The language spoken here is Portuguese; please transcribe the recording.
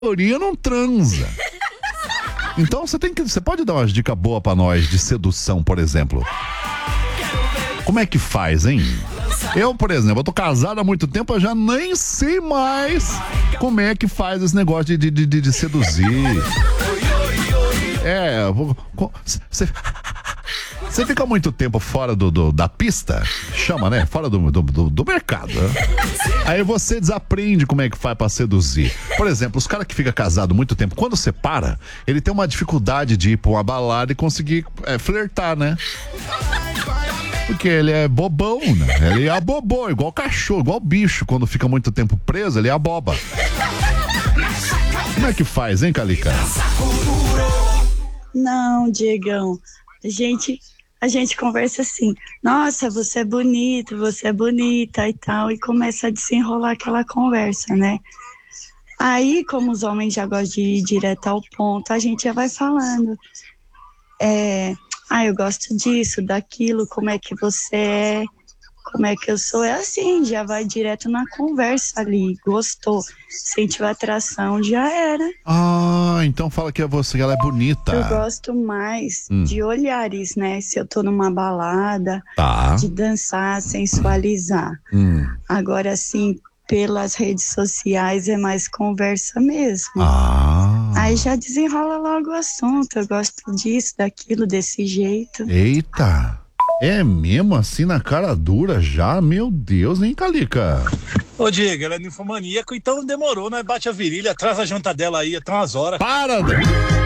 maioria não transa. Então você pode dar umas dicas boas pra nós de sedução, por exemplo. Como é que faz, hein? Eu, por exemplo, eu tô casado há muito tempo, eu já nem sei mais como é que faz esse negócio de seduzir. Você fica muito tempo fora da pista, chama, né? Fora do mercado. Né? Aí você desaprende como é que faz pra seduzir. Por exemplo, os caras que ficam casados muito tempo, quando separa, ele tem uma dificuldade de ir pra uma balada e conseguir flertar, né? Porque ele é bobão, né? Ele abobou, igual cachorro, igual bicho. Quando fica muito tempo preso, ele aboba. Como é que faz, hein, Calica? Não, Diegão. A gente conversa assim, nossa, você é bonito, você é bonita e tal, e começa a desenrolar aquela conversa, né? Aí, como os homens já gostam de ir direto ao ponto, a gente já vai falando. Eu gosto disso, daquilo, como é que você é, como é que eu sou. É assim, já vai direto na conversa ali. Gostou, sentiu atração, já era. Ah, então fala que ela é bonita. Eu gosto mais de olhares, né? Se eu tô numa balada, Tá. de dançar, sensualizar. Agora, assim, pelas redes sociais é mais conversa mesmo. Aí já desenrola logo o assunto. Eu gosto disso, daquilo, desse jeito. Eita. É mesmo assim na cara dura já? Meu Deus, hein, Calica? Ô, Diego, ela é ninfomaníaco, então demorou, né? Bate a virilha, traz a janta dela aí até umas horas. Para!